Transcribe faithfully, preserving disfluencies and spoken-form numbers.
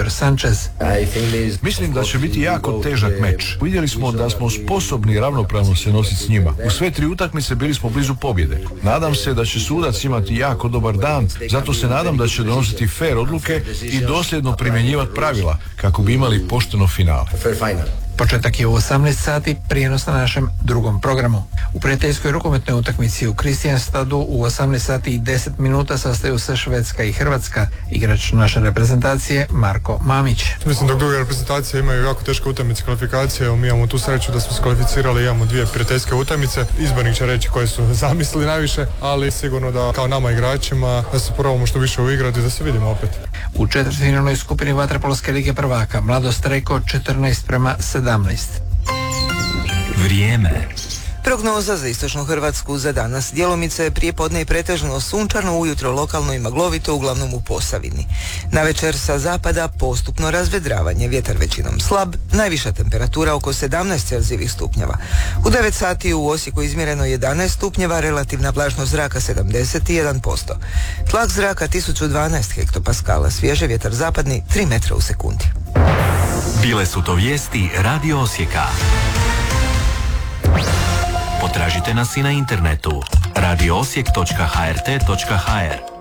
Viktor Sanchez. Mislim da će biti jako težak meč. Vidjeli smo da smo sposobni ravnopravno se nositi s njima. U sve tri utakmice bili smo blizu pobjede. Nadam se da će sudac imati jako dobar dan, zato se nadam da će donositi fer odluke i dosljedno primjenjivati pravila kako bi imali pošteno finale. Početak je u osamnaest sati, prijenos na našem drugom programu. U prijateljskoj rukometnoj utakmici u Kristijanstadu u osamnaest sati i deset minuta sastaju se Švedska i Hrvatska. Igrač naše reprezentacije Marko Mamić. Mislim da druge reprezentacije imaju jako teške utakmice kvalifikacije, mi imamo tu sreću da smo se kvalificirali, imamo dvije prijateljske utakmice. Izbornik će reći koje su zamislili najviše, ali sigurno da kao nama igračima da se probamo što više uigrati i da se vidimo opet. U četvrtfinalnoj skupini vaterpolske lige prvaka Mladost Reko četrnaest prema sedamnaest. Vrijeme. Prognoza za istočnu Hrvatsku za danas. Djelomice prije podne i pretežno sunčano, ujutro lokalno i maglovito, uglavnom u Posavini. Navečer sa zapada postupno razvedravanje, vjetar većinom slab, najviša temperatura oko sedamnaest celzijevih stupnjeva. U devet sati u Osijeku izmjereno jedanaest stupnjeva, relativna vlažnost zraka sedamdeset jedan posto. Tlak zraka tisuću dvanaest hektopaskala, svježe vjetar zapadni tri metra u sekundi. Bile su to vijesti Radio Osijeka. Potražite nas i na internetu radio osijek točka h r t točka h r.